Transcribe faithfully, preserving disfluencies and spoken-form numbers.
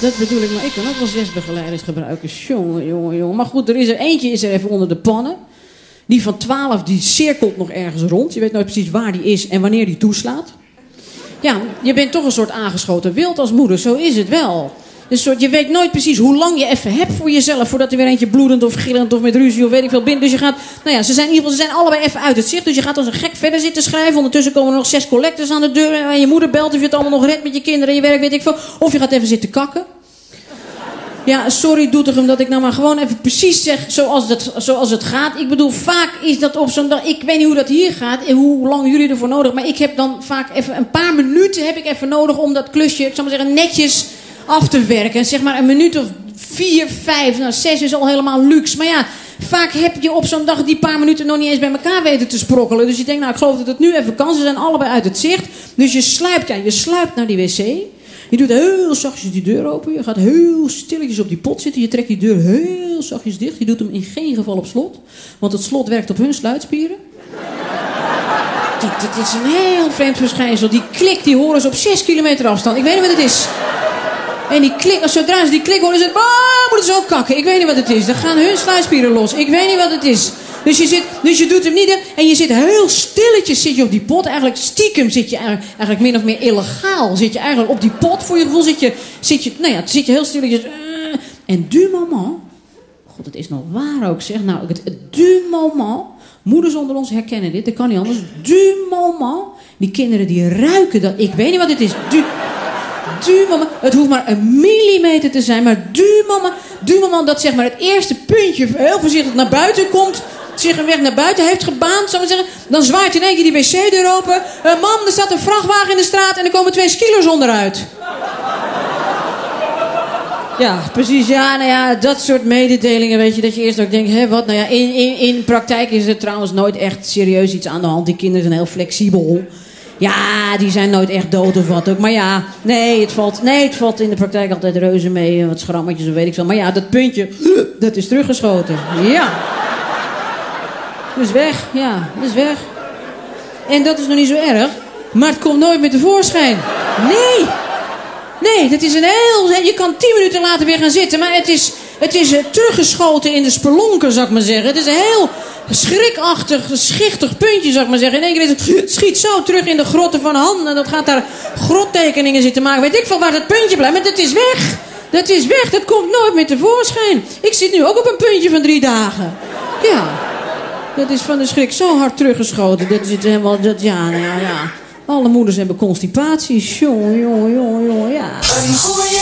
Dat bedoel ik, maar ik kan ook wel zes begeleiders gebruiken. Jongen, jongen, jongen. Maar goed, er is er eentje is er even onder de pannen. Die van twaalf, die cirkelt nog ergens rond. Je weet nooit precies waar die is en wanneer die toeslaat. Ja, je bent toch een soort aangeschoten wild als moeder. Zo is het wel. Dus soort, je weet nooit precies hoe lang je even hebt voor jezelf... voordat er weer eentje bloedend of gillend of met ruzie of weet ik veel binnen. Dus je gaat... Nou ja, ze zijn in ieder geval ze zijn allebei even uit het zicht. Dus je gaat als een gek verder zitten schrijven. Ondertussen komen er nog zes collectors aan de deur. En je moeder belt of je het allemaal nog redt met je kinderen en je werk, weet ik veel. Of je gaat even zitten kakken. Ja, sorry Doetinchem dat ik nou maar gewoon even precies zeg zoals het, zoals het gaat. Ik bedoel, vaak is dat op zo'n dag... Ik weet niet hoe dat hier gaat en hoe lang jullie ervoor nodig... maar ik heb dan vaak even een paar minuten heb ik even nodig... om dat klusje, ik zal maar zeggen, netjes af te werken. En zeg maar een minuut of vier, vijf, nou zes is al helemaal luxe. Maar ja, vaak heb je op zo'n dag die paar minuten nog niet eens bij elkaar weten te sprokkelen. Dus je denkt, nou ik geloof dat het nu even kan. Ze zijn allebei uit het zicht. Dus je sluipt, ja, je sluipt naar die wc... Je doet heel zachtjes die deur open. Je gaat heel stilletjes op die pot zitten. Je trekt die deur heel zachtjes dicht. Je doet hem in geen geval op slot. Want het slot werkt op hun sluitspieren. Dit, dit is een heel vreemd verschijnsel. Die klik die horen ze op zes kilometer afstand. Ik weet niet wat het is. En die klik, als zodra ze die klik horen, is het... Ah, moeten ze ook kakken. Ik weet niet wat het is. Dan gaan hun sluitspieren los. Ik weet niet wat het is. Dus je, zit, dus je doet hem niet en je zit heel stilletjes zit je op die pot. Eigenlijk stiekem zit je eigenlijk, eigenlijk min of meer illegaal. Zit je eigenlijk op die pot. Voor je gevoel zit je, zit je, nou ja, zit je heel stilletjes. Uh, en du moment... God, het is nog waar ook zeg. Nou, het, het du moment... Moeders onder ons herkennen dit. Dat kan niet anders. Du moment... Die kinderen die ruiken dat... Ik weet niet wat het is. Du... Du moment, het hoeft maar een millimeter te zijn, maar du moment, du moment dat zeg maar het eerste puntje heel voorzichtig naar buiten komt, zich een weg naar buiten heeft gebaand, zou ik zeggen, dan zwaait in één keer die wc-deur open. Uh, mam, er staat een vrachtwagen in de straat en er komen twee skielers onderuit. Ja, precies. Ja, nou ja, dat soort mededelingen, weet je, dat je eerst ook denkt, hè, wat? Nou ja, in, in, in praktijk is er trouwens nooit echt serieus iets aan de hand. Die kinderen zijn heel flexibel. Ja, die zijn nooit echt dood of wat ook. Maar ja, nee het, valt, nee, het valt in de praktijk altijd reuze mee. Wat schrammetjes of weet ik veel. Maar ja, dat puntje, dat is teruggeschoten. Ja. Dat is weg, ja, dat is weg. En dat is nog niet zo erg. Maar het komt nooit meer tevoorschijn. Nee. Nee, dat is een heel... Je kan tien minuten later weer gaan zitten. Maar het is, het is uh, teruggeschoten in de spelonken, zou ik maar zeggen. Het is een heel... schrikachtig, schichtig puntje, zou ik maar zeggen. In één keer is het, schiet zo terug in de grotten van Han. En dat gaat daar grottekeningen zitten maken. Weet ik veel waar dat puntje blijft. Maar dat is weg. Dat is weg. Dat komt nooit meer tevoorschijn. Ik zit nu ook op een puntje van drie dagen. Ja. Dat is van de schrik zo hard teruggeschoten. Dat zit helemaal... Dat, ja, nou ja, ja. Alle moeders hebben constipatie. Jongen, jongen, jongen, jongen, ja.